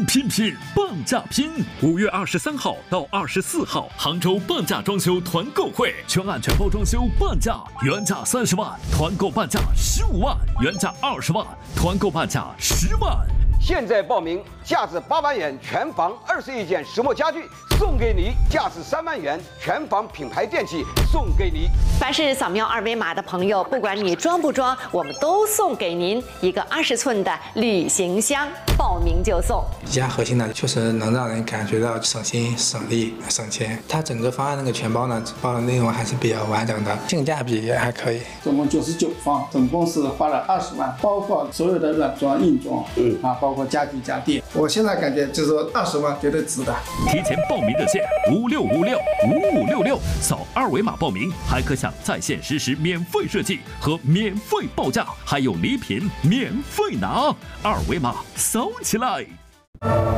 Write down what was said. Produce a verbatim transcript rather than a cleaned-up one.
拼拼半价拼！五月二十三号到二十四号，杭州半价装修团购会，全案全包装修半价，原价三十万，团购半价十五万，原价二十万，团购半价十万。 现在报名，价值八万元全房二十一件石墨家具送给你，价值三万元全房品牌电器送给你。 凡是扫描二维码的朋友，不管你装不装，我们都送给您一个二十寸的旅行箱，报名就送。 比较核心的，确实能让人感觉到省心、省力、省钱。它整个方案那个全包呢，包的内容还是比较完整的，性价比也还可以。 总共九十九方，总共是花了二十万，包括所有的软装、硬装，嗯啊，包括家具家电。我现在感觉就是说二十万绝对值的。 提前报名热线五六五六五五六六，扫二维码报名，还可享在线实时免费设计和免费报价，还有礼品免费拿。二维码扫起来。